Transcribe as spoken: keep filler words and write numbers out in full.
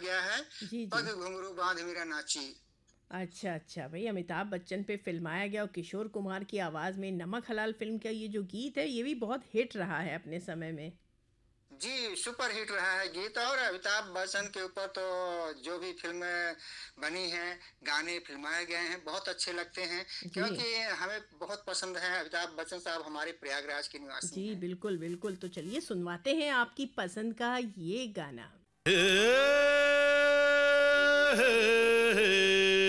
गया है, जी, जी। पग घुंघरू बाँध मीरा नाची। अच्छा, अच्छा। भई अमिताभ बच्चन पे फ़िल्माया गया और किशोर कुमार की आवाज़ में नमक हलाल फ़िल्म का ये जो गीत है, ये भी बहुत हिट रहा है अपने समय में। जी, सुपर हिट रहा है गीत और अमिताभ बच्चन के ऊपर तो जो भी फ़िल्में बनी हैं, गाने फ़िल्माए गए हैं, बहुत अच्छे लगते हैं जी। क्योंकि हमें बहुत पसंद है अमिताभ बच्चन साहब हमारे प्रयागराज के निवासी जी, हैं। बिल्कुल, बिल्कुल। तो चलिए सुनवाते हैं आपकी पसंद का ये गाना।